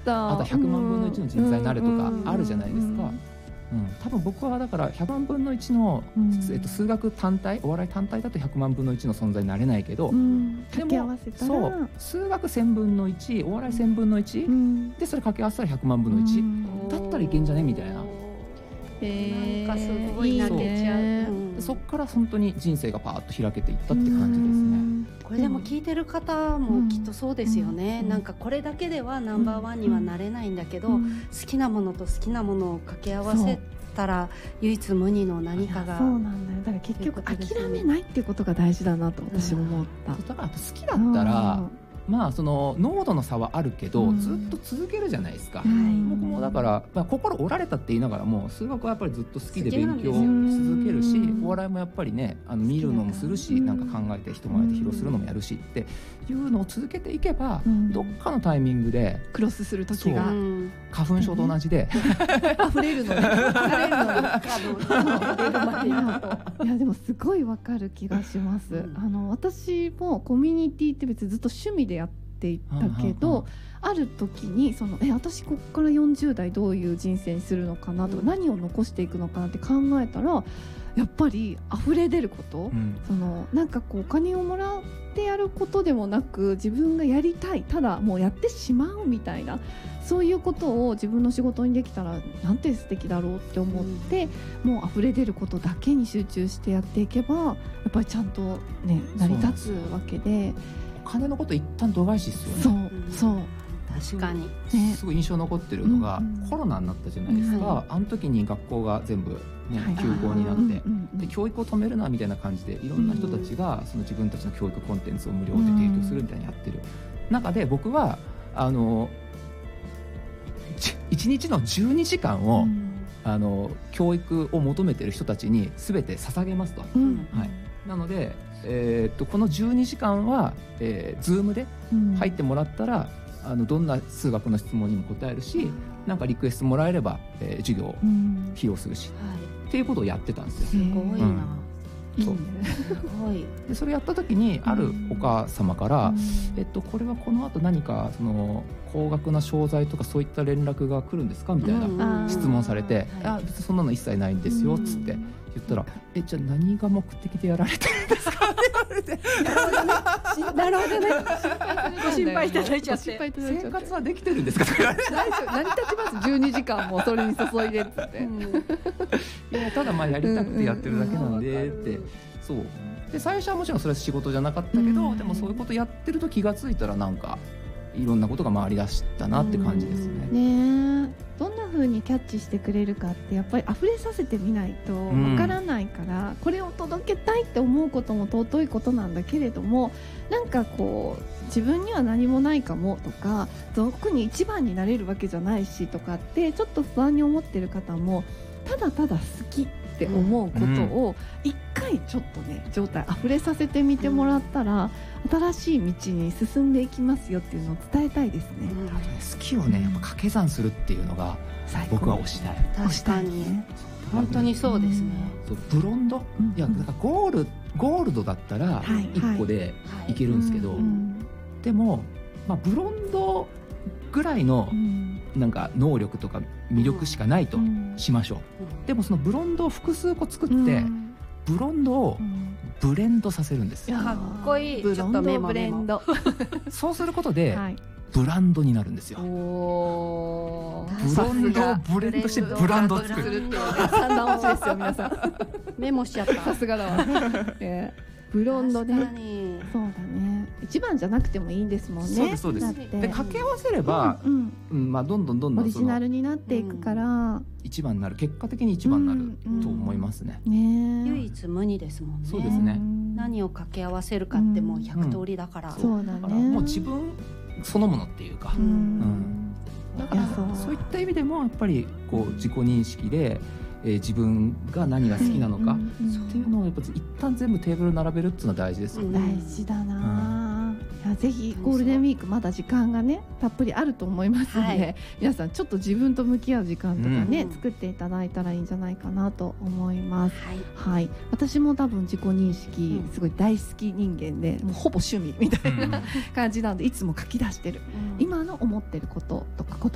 したあと100万分の1の人材になれとかあるじゃないですか。多分僕はだから100万分の1の、数学単体、お笑い単体だと100万分の1の存在になれないけど、 掛け合わせたらそう数学1000分の1、お笑い1000分の1、でそれ掛け合わせたら100万分の1、だったらいけんじゃねみたいな。 なんかすごい泣けちゃう。 そっから本当に人生がパーッと開けていったって感じですね。 これでも聞いてる方もきっとそうですよね。なんかこれだけではナンバーワンにはなれないんだけど、好きなものと好きなものを掛け合わせたら唯一無二の何かが。 そうなんだよ。だから結局諦めないっていうことが大事だなと私も思った。 だから好きだったらまあその濃度の差はあるけど、ずっと続けるじゃないですか。僕もだから、心折られたって言いながらも数学はやっぱりずっと好きで勉強し続けるし、お笑いもやっぱりね見るのもするし、なんか考えて人前で披露するのもやるしっていうのを続けていけば、どっかのタイミングでクロスする時が花粉症と同じで溢れるのね。いやでもすごいわかる気がします。私もコミュニティって別にずっと趣味でやっていたけど、ある時に私こっから40代どういう人生にするのかなとか、何を残していくのかなって考えたら、やっぱり溢れ出ること、なんかこうお金をもらってやることでもなく、自分がやりたい、ただもうやってしまうみたいな、そういうことを自分の仕事にできたらなんて素敵だろうって思って、もう溢れ出ることだけに集中してやっていけば、やっぱりちゃんとね成り立つわけで、 お金のこと一旦度外視ですよね。 そう確かに、 すごい印象残ってるのが、コロナになったじゃないですか。あの時に学校が全部、休校になって、で教育を止めるなみたいな感じでいろんな人たちがその自分たちの教育コンテンツを無料で提供するみたいにやってる中で、僕は1日の12時間を、教育を求めてる人たちに全て捧げますと。なので、この12時間は、Zoom で入ってもらったら、どんな数学の質問にも答えるし、なんかリクエストもらえれば、授業を披露するし、っていうことをやってたんですよ。 すごいな。 でそれやった時にあるお母様から、これはこの後何かその高額な商材とかそういった連絡が来るんですかみたいな質問されて、別にそんなの一切ないんですよっつって言ったら、じゃあ何が目的でやられてるんですかって言われて、 なるほどね、ご心配いただいちゃって、 生活はできてるんですかとか言われて、 成り立ちます12時間もそれに注いでっつって、 いやただやりたくてやってるだけなんでって。そうで最初はもちろんそれは仕事じゃなかったけど、でもそういうことやってると気がついたらなんかいろんなことが回りだしたなって感じですね。 どんな風にキャッチしてくれるかってやっぱり溢れさせてみないとわからないから、これを届けたいって思うことも尊いことなんだけれども、なんかこう自分には何もないかもとか、特に一番になれるわけじゃないしとかってちょっと不安に思ってる方も、ただただ好きって思うことを一回ちょっとね状態溢れさせてみてもらったら、新しい道に進んでいきますよっていうのを伝えたいですね。 好きをねやっぱ掛け算するっていうのが僕は推したい。 確かに本当にそうですね。 ブロンド、いやだからゴールドだったら1個でいけるんですけど、でもブロンドぐらいのなんか能力とか魅力しかないとしましょう。でもそのブロンドを複数個作って、ブロンドをブレンドさせるんですよ。 かっこいい。 ブロンドブレンド。 そうすることでブランドになるんですよ。ブロンドをブレンドしてブランドを作る。 三段落ちですよ皆さん。 メモしちゃった。 さすがだわ。ブロンドね。そうだね。一番じゃなくてもいいんですもんね。 そうです。で掛け合わせれば、どんどんオリジナルになっていくから、 一番になる、結果的に一番になると思いますね。 唯一無二ですもんね。 そうですね。 何を掛け合わせるかってもう100通りだから。 そうだね。 もう自分そのものっていうか。だからそういった意味でもやっぱりこう自己認識で。自分が何が好きなのかっていうのをやっぱ一旦全部テーブル並べるっていうのは大事ですよね。 大事だな。いやぜひゴールデンウィークまだ時間がねたっぷりあると思いますので、皆さんちょっと自分と向き合う時間とかね、作っていただいたらいいんじゃないかなと思います。はい、私も多分自己認識すごい大好き人間で、もうほぼ趣味みたいな感じなので、いつも書き出してる、今の思ってることとか